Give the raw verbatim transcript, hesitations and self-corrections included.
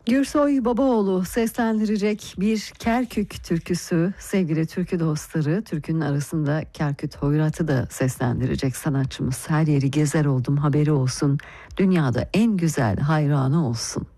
Gürsoy Babaoğlu seslendirecek bir Kerkük türküsü. Sevgili türkü dostları, türkünün arasında Kerkük Hoyrat'ı da seslendirecek sanatçımız. Her yeri gezer oldum haberi olsun, dünyada en güzel hayranı olsun.